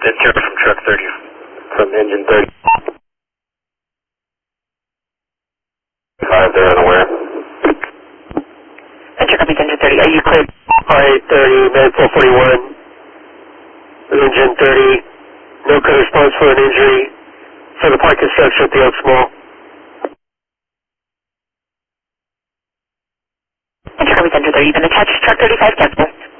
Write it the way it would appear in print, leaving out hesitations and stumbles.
That's here from truck 30, from engine 30. 5 there, unaware. Enter copy engine 30. Are you clear? Alright, 30, man 441. Engine 30. No code response for an injury. For the parking structure at the Oaks Mall. Enter copy engine 30. You've been attached to truck 35, cancel.